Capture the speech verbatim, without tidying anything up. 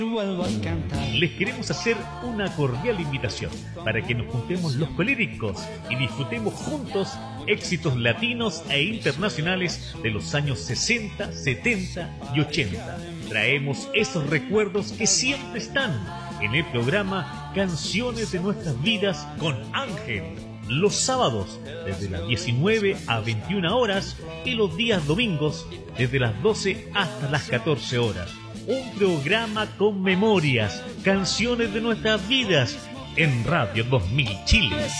Les queremos hacer una cordial invitación para que nos juntemos los coléricos y disfrutemos juntos éxitos latinos e internacionales de los años sesenta, setenta y ochenta. Traemos esos recuerdos que siempre están en el programa Canciones de Nuestras Vidas con Ángel. Los sábados desde las diecinueve a veintiuna horas y los días domingos desde las doce hasta las catorce horas. Un programa con memorias, canciones de nuestras vidas en Radio dos mil Chile.